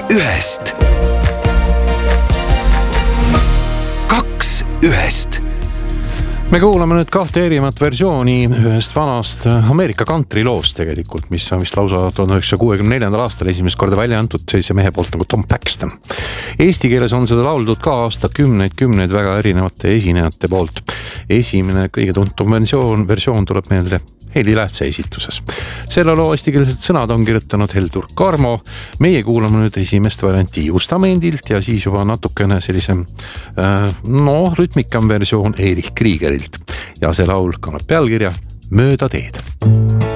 ühest. Kaks ühest. Me kuulame nüüd kahte erinevat versiooni ühest vanast Ameerika country loost tegelikult, mis on vist lausa 1964. aastal esimest korda välja antud sellise mehe poolt nagu Tom Paxton. Eesti keeles on seda lauldud ka aastakümneid väga erinevate esinejate poolt. Esimene kõige tuntum versioon tuleb meelde Heili Lähtse esituses. Selle loo eestikeelsed sõnad on kirjutanud Heldur Karmo. Meie kuulame nüüd esimest varianti Justamendilt ja siis juba natukene sellise rütmikam versioon Erich Kriegerilt. Ja see laul kannab pealkirja Mööda teed.